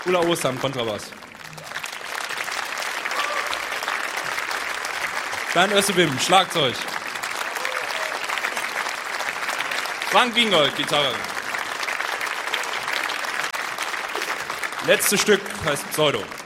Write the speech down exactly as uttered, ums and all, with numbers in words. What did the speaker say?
Ulla Oster, Kontrabass. Bernd Össebim, Schlagzeug. Frank Wiengold, Gitarre. Letztes Stück heißt Pseudo.